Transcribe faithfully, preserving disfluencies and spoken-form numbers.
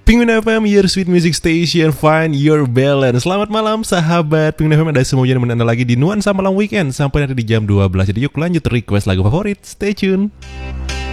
Penguin F M, your sweet music station, find your balance. Selamat malam sahabat Penguin F M, ada semuanya nemenin Anda lagi di Nuansa Malam Weekend sampai nanti di jam dua belas. Jadi yuk lanjut request lagu favorit, stay tune.